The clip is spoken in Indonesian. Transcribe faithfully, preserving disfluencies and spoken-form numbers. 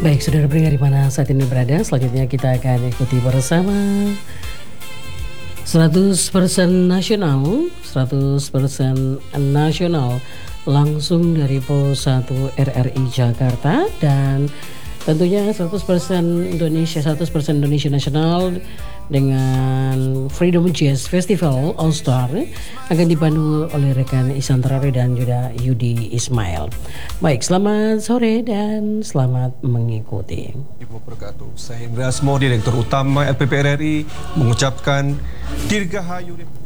Baik, saudara pendengar di mana saat ini berada, selanjutnya kita akan ikuti bersama seratus persen nasional, seratus persen nasional langsung dari Pos satu R R I Jakarta, dan tentunya seratus persen Indonesia, seratus persen Indonesia Nasional dengan Freedom Jazz Festival All Star akan dipandu oleh rekan Isan Trare dan juga Yudi Ismail. Baik, selamat sore dan selamat mengikuti. Wabarakatuh. Saya Hendra Asmo, Direktur Utama L P P R R I, mengucapkan Dirgahayu.